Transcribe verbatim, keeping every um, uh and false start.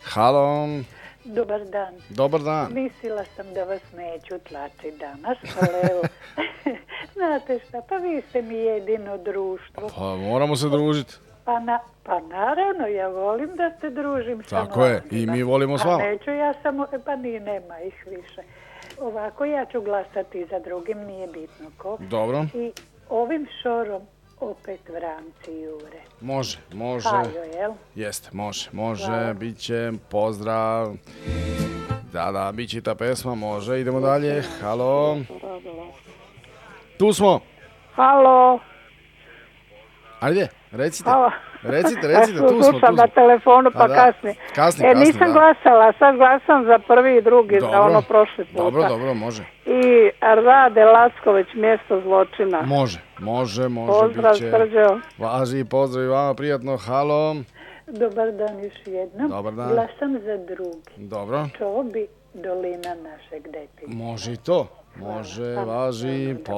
Halo. Dobar dan. Dobar dan. Mislila sam da vas neću tlačiti danas, ali evo, znate šta, pa vi ste mi jedino društvo. Pa moramo se družiti. Pa, na, pa naravno, ja volim da se družim sa Tako je, i mi volimo s vama. A neću ja samo, pa ni nema ih više. Ovako ja ću glasati za drugim, nije bitno ko. Dobro. I ovim šorom opet vranci jure. Može, može. Haljo, jel? Jeste, može, može, Hvala. bit će, pozdrav. Da, da, bit će i ta pesma, može, idemo dalje. Halo. Tu smo. Halo. Ajde, recite. Halo. Recite, recite, tu smo, tu Slušam na smo. telefonu, pa da. kasni. Kasni, E, kasni, nisam da. glasala, sad glasam za prvi i drugi, za Dobro. ono prošli puta. Dobro, dobro, može. I Rade Lacković, mjesto zločina. Može, može, može, Pozdrav, bit će. Srđo. Važi, pozdrav i vama, prijatno, halo. Dobar dan još jednom. Dobar dan. Glasam za drugi. Dobro, Čobi, dolina našeg detinja. može i to. Može, važi,